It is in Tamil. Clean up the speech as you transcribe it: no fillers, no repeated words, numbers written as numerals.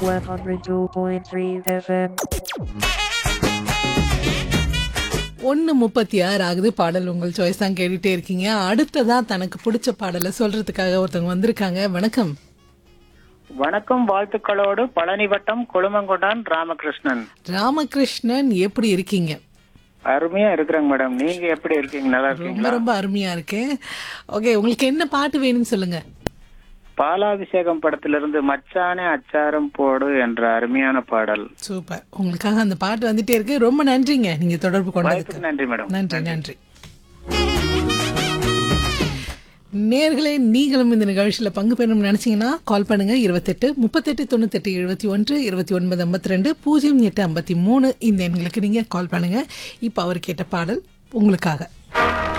102.3 FM. 1:36 ஆகுது. பாடல் உங்கள் சாய்ஸ் தான் கேட்டுட்டே இருக்கீங்க. அடுத்ததா தனக்கு பிடிச்ச பாடலை சொல்றதுக்காக ஒருத்தவங்க வந்திருக்காங்க. வணக்கம். வணக்கம், வாழ்த்துக்களோடு பழனி வட்டம் கொழுமங்கொண்டான் ராமகிருஷ்ணன். ராமகிருஷ்ணன், எப்படி இருக்கீங்க? அருமையா இருக்கிறேங்க மேடம். நீங்க எப்படி இருக்கீங்க? நல்லா ரொம்ப இருக்கீங்களா? ரொம்ப அருமையா இருக்கேன். ஓகே, உங்களுக்கு என்ன பாட்டு வேணும்னு சொல்லுங்க. பாலாபிஷேகம் படத்திலிருந்து மச்சானே அச்சாரம் போடு என்ற அருமையான பாடல். சூப்பர், உங்களுக்காக அந்த பாட்டு வந்துட்டே இருக்கு. ரொம்ப நன்றிங்க நீங்க தொடர்பு கொண்டதுக்கு. வாய்ப்புக்கு நன்றி மேடம். நன்றி நன்றி. நேர்களே, நீங்களும் இந்த நிகழ்ச்சியில் பங்கு பெறணும்னு நினைச்சீங்கன்னா கால் பண்ணுங்க. 28 38 98 71 29 52 08 53 இந்த எண்களுக்கு நீங்க கால் பண்ணுங்க. இப்போ அவர் கேட்ட பாடல் உங்களுக்காக.